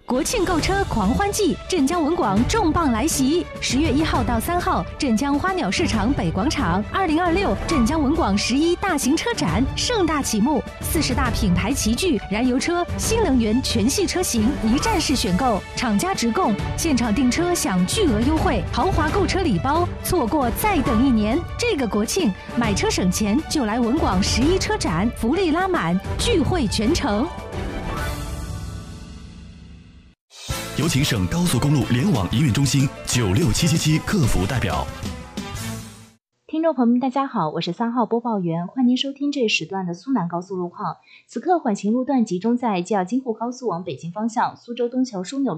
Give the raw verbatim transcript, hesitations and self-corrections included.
国庆购车狂欢季，镇江文广重磅来袭！十月一号到三号，镇江花鸟市场北广场，二零二六镇江文广十一大型车展盛大启幕，四十大品牌齐聚，燃油车、新能源全系车型一站式选购，厂家直供，现场订车享巨额优惠，豪华购车礼包，错过再等一年。这个国庆买车省钱就来文广十一车展，福利拉满，聚会全城。 有请省高速公路联网营运中心九六七七七客服代表。 听众朋友们，大家好，我是三号播报员，欢迎您收听这一时段的苏南高速路况。此刻缓行路段集中在 G 二京沪高速往北京方向苏州东桥枢纽